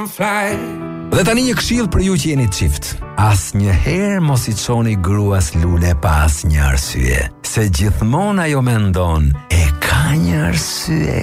Dhe tani një këshill për ju që jeni çift. Asnjëherë mos I çoni gruas lule pa asnjë arsye, se gjithmonë ajo mendon e ka një arsye